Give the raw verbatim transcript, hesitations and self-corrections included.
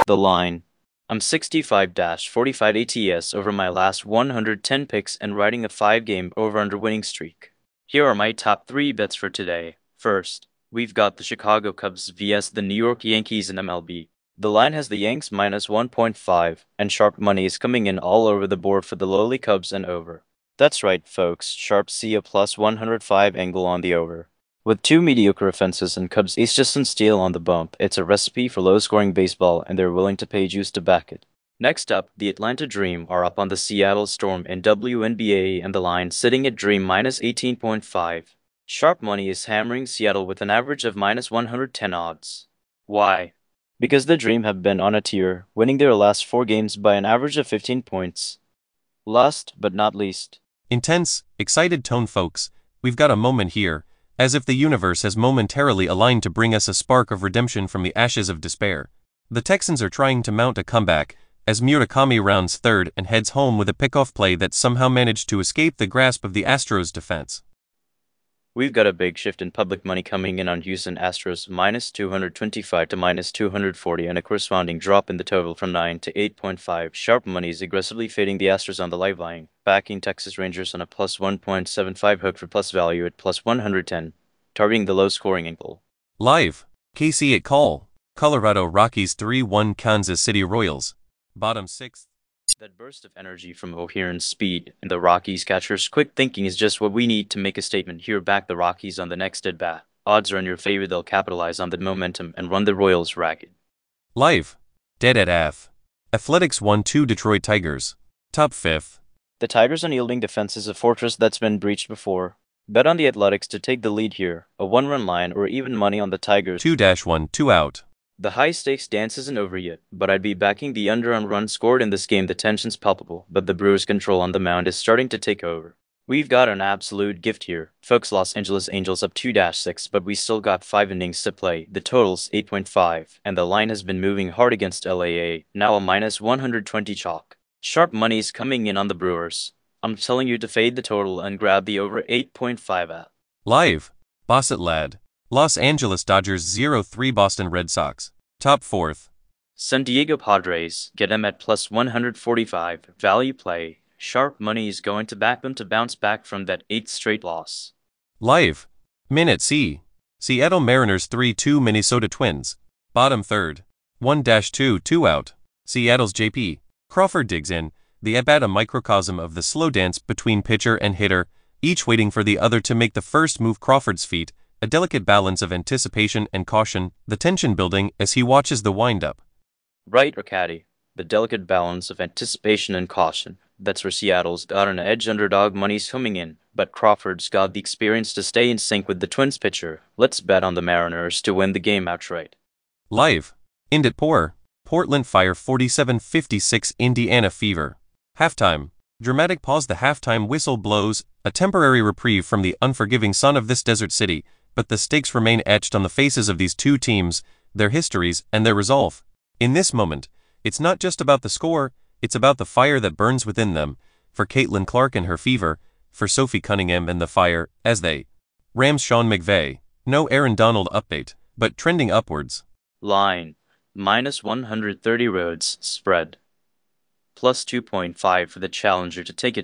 The line. I'm sixty-five forty-five A T S over my last one hundred ten picks and riding a five game over-under winning streak. Here are my top three bets for today. First, we've got the Chicago Cubs vs the New York Yankees in M L B. The line has the Yanks minus one point five, and sharp money is coming in all over the board for the lowly Cubs and over. That's right, folks, sharp see a plus one hundred five angle on the over. With two mediocre offenses and Cubs ace Justin Steele on the bump, it's a recipe for low-scoring baseball, and they're willing to pay juice to back it. Next up, the Atlanta Dream are up on the Seattle Storm in W N B A, and the line sitting at Dream minus eighteen point five. Sharp money is hammering Seattle with an average of minus one hundred ten odds. Why? Because the Dream have been on a tear, winning their last four games by an average of fifteen points. Last but not least. Intense, excited tone, folks. We've got a moment here, as if the universe has momentarily aligned to bring us a spark of redemption from the ashes of despair. The Texans are trying to mount a comeback, as Murakami rounds third and heads home with a pickoff play that somehow managed to escape the grasp of the Astros defense. We've got a big shift in public money coming in on Houston Astros minus two hundred twenty-five to minus two hundred forty, and a corresponding drop in the total from nine to eight point five. Sharp money is aggressively fading the Astros on the live line, backing Texas Rangers on a plus one point seven five hook for plus value at plus one hundred ten, targeting the low-scoring angle. Live, K C at call, Colorado Rockies three one Kansas City Royals, bottom sixth. That burst of energy from O'Hearn's speed and the Rockies catcher's quick thinking is just what we need to make a statement here. Back the Rockies on the next at-bat. Odds are in your favor. They'll capitalize on that momentum and run the Royals ragged. Live, dead at F. Athletics one two Detroit Tigers, top fifth. The Tigers' unyielding defense is a fortress that's been breached before. Bet on the Athletics to take the lead here, a one-run line or even money on the Tigers. two one, two out. The high-stakes dance isn't over yet, but I'd be backing the under on runs scored in this game. The tension's palpable, but the Brewers' control on the mound is starting to take over. We've got an absolute gift here. Folks, Los Angeles Angels up two six, but we still got five innings to play. The total's eight point five, and the line has been moving hard against L A A, now a minus one hundred twenty chalk. Sharp money's coming in on the Brewers. I'm telling you to fade the total and grab the over eight point five at. Live, Bossett Lad, Los Angeles Dodgers zero three Boston Red Sox, top fourth. San Diego Padres, get them at plus one hundred forty-five, value play. Sharp money is going to back them to bounce back from that eighth straight loss. Live, Min at C, Seattle Mariners three two Minnesota Twins, bottom third. one two, two out, Seattle's J P Crawford digs in, the at-bat a microcosm of the slow dance between pitcher and hitter, each waiting for the other to make the first move. Crawford's feet, a delicate balance of anticipation and caution, the tension building as he watches the wind-up. Right, Ricciardi, the delicate balance of anticipation and caution. That's where Seattle's got an edge. Underdog money's coming in, but Crawford's got the experience to stay in sync with the Twins pitcher. Let's bet on the Mariners to win the game outright. Live, Ind at Poor, Portland Fire forty-seven fifty-six Indiana Fever. Halftime, dramatic pause. The halftime whistle blows, a temporary reprieve from the unforgiving sun of this desert city, but the stakes remain etched on the faces of these two teams, their histories, and their resolve. In this moment, it's not just about the score, it's about the fire that burns within them, for Caitlin Clark and her fever, for Sophie Cunningham and the fire, as they. Rams Sean McVay, no Aaron Donald update, but trending upwards. Line, minus one hundred thirty roads, spread. Plus two point five for the challenger to take it.